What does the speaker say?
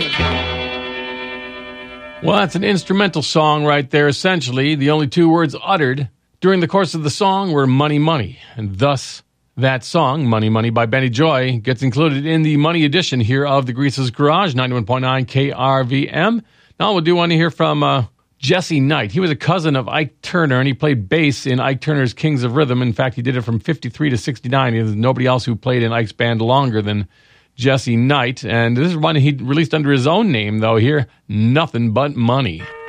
Well, that's an instrumental song right there, essentially. The only two words uttered during the course of the song were money, money. And thus, that song, Money, Money by Benny Joy, gets included in the Money edition here of the Grease's Garage, 91.9 KRVM. Now we'll do one to hear from Jesse Knight. He was a cousin of Ike Turner, and he played bass in Ike Turner's Kings of Rhythm. In fact, he did it from 53 to 69. There's nobody else who played in Ike's band longer than Jesse Knight. And this is one he released under his own name, though, here, Nothing But Money.